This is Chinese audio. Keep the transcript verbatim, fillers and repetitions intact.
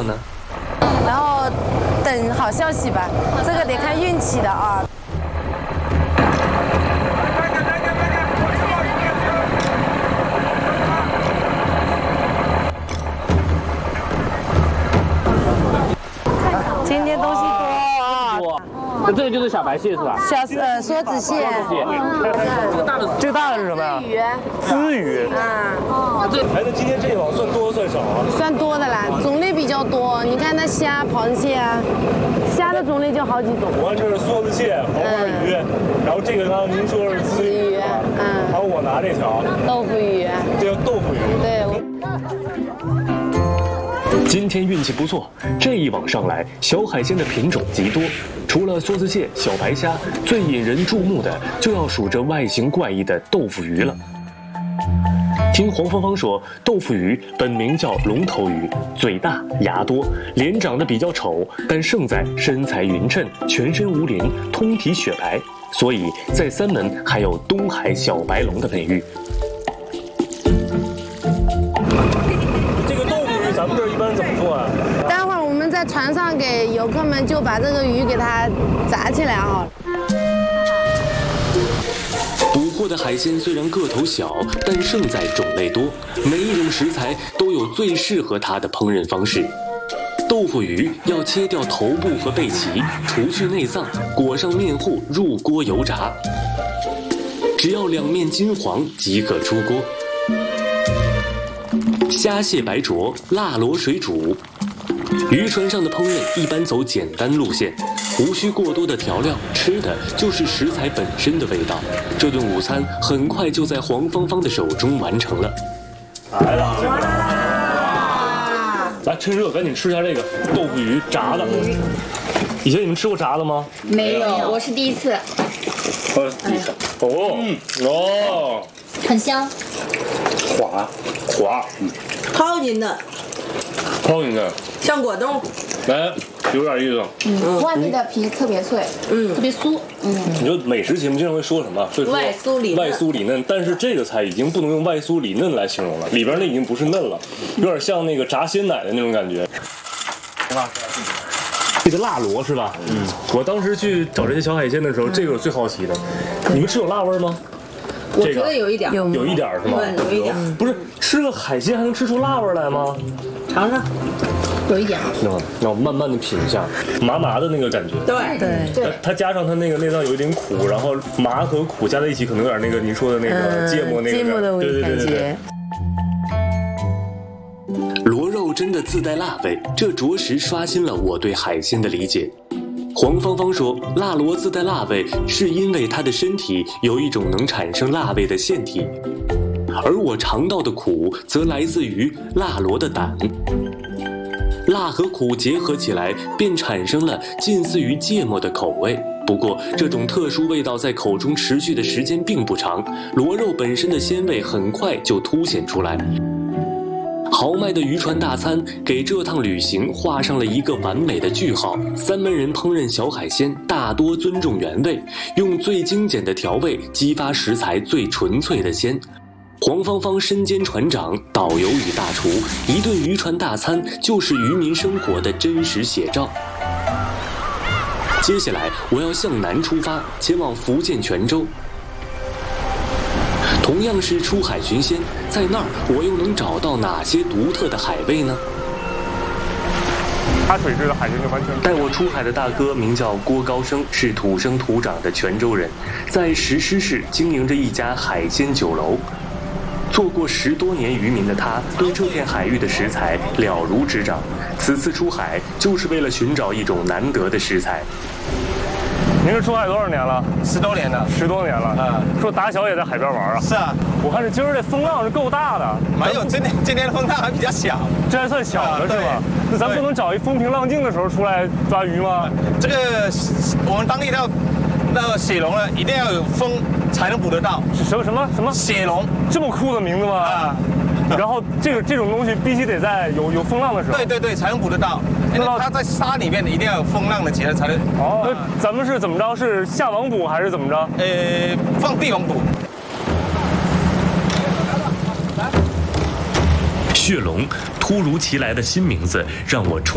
呢？ 然后等好消息吧，这个得看运气的啊。今天东西多啊。 那这个就是小白蟹是吧？ 小呃梭子蟹。 这个大的，这个大的是什么呀？鲻鱼。 啊。 哎，那今天这一网算多算少啊？ 算多的啦，种类比较多。你看那虾、螃蟹啊，虾的种类就好几种。 我看这是梭子蟹、黄花鱼，然后这个刚刚您说是鲻鱼， 嗯， 还有我拿这条豆腐鱼， 这叫豆腐鱼。 对。 今天运气不错，这一网上来，小海鲜的品种极多。除了梭子蟹、小白虾，最引人注目的就要数这外形怪异的豆腐鱼了。听黄芳芳说，豆腐鱼本名叫龙头鱼，嘴大牙多，脸长得比较丑，但胜在身材匀称，全身无鳞，通体雪白，所以在三门还有东海小白龙的美誉。 这个豆腐鱼咱们这儿一般怎么做啊？ 待会儿我们在船上给游客们就把这个鱼给它炸起来好了。 捕获的海鲜虽然个头小，但胜在种类多，每一种食材都有最适合它的烹饪方式。豆腐鱼要切掉头部和背鳍，除去内脏，裹上面糊入锅油炸，只要两面金黄即可出锅。虾蟹白灼、辣螺水煮，渔船上的烹饪一般走简单路线，无需过多的调料，吃的就是食材本身的味道。这顿午餐很快就在黄芳芳的手中完成了。 来了，来，趁热赶紧吃一下这个豆腐鱼炸的。以前你们吃过炸的吗？ 没有，我是第一次。 呃，第一次。哦，嗯，哦， 很香， 滑滑，嗯， 超筋的， 超筋的， 像果冻。 来，有点意思。 嗯，外面的皮特别脆，嗯，特别酥，嗯。 你说美食节目经常会说什么？会说外酥里嫩外酥里嫩，但是这个菜已经不能用外酥里嫩来形容了，里边那已经不是嫩了，有点像那个炸鲜奶的那种感觉。这个辣螺是吧？嗯，我当时去找这些小海鲜的时候，这个我最好奇的。你们吃有辣味吗？ 我觉得有一点， 有一点是吗？ 对，有一点。 不是吃个海鲜还能吃出辣味来吗？ 尝尝。 有一点。 嗯，让我慢慢的品一下，麻麻的那个感觉。 对对对。 它加上它那个内脏有一点苦，然后麻和苦加在一起，可能有点那个您说的那个芥末那个芥末的味感觉。 螺肉真的自带辣味，这着实刷新了我对海鲜的理解。黄芳芳说，辣螺自带辣味是因为它的身体有一种能产生辣味的腺体，而我尝到的苦则来自于辣螺的胆。辣和苦结合起来，便产生了近似于芥末的口味。不过，这种特殊味道在口中持续的时间并不长，螺肉本身的鲜味很快就凸显出来。豪迈的渔船大餐给这趟旅行画上了一个完美的句号。三门人烹饪小海鲜大多尊重原味，用最精简的调味激发食材最纯粹的鲜。黄芳芳身兼船长、导游与大厨，一顿渔船大餐就是渔民生活的真实写照。接下来我要向南出发，前往福建泉州。同样是出海寻鲜，在那儿我又能找到哪些独特的海味呢？ 它水质的海鲜就完全。 带我出海的大哥名叫郭高生，是土生土长的泉州人，在石狮市经营着一家海鲜酒楼。做过十多年渔民的他，对这片海域的食材了如指掌。此次出海就是为了寻找一种难得的食材。 您是出海多少年了？ 十多年了， 十多年了。啊、嗯，说打小也在海边玩啊？ 是啊， 我看这今儿这风浪是够大的。 没有，今天今天的风浪还比较小， 这还算小的是吧？那咱不能找一风平浪静的时候出来抓鱼吗？ 这个我们当地的那个血龙呢，一定要有风才能捕得到。 什么什么什么？ 血龙， 这么酷的名字吗？啊。然后这个这种东西必须得在有有风浪的时候， 对对对，才能捕得到。因为它在沙里面一定要有风浪的节才能。 哦，那咱们是怎么着？是下网捕还是怎么着？ 呃，放地网捕。 血龙，突如其来的新名字让我充。